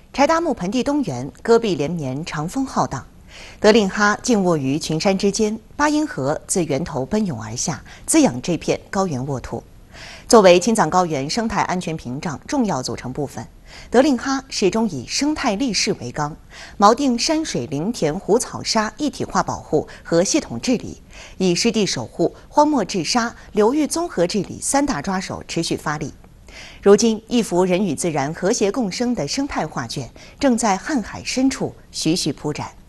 柴达木盆地东缘，戈壁连绵，长风浩荡。德令哈静卧于群山之间，巴音河自源头奔涌而下，滋养这片高原沃土。作为青藏高原生态安全屏障重要组成部分，德令哈始终以生态立世为纲，锚定山水林田湖草沙一体化保护和系统治理，以湿地守护、荒漠治沙、流域综合治理三大抓手持续发力。如今，一幅人与自然和谐共生的生态画卷正在瀚海深处徐徐铺展。